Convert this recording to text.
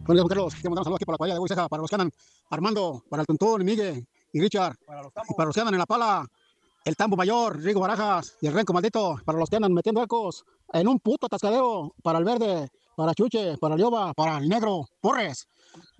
Buenos días, Juan Carlos. Quiero mandar un saludo aquí para la cuadrilla de Huizaja, para los que andan armando, para el Tuntún, Miguel y Richard, y para los que andan en la pala, el Tambo Mayor, Rigo Barajas y el Renco Maldito, para los que andan metiendo ecos en un puto atascadero, para el Verde, para Chuche, para el Yoba, para el Negro, Porres.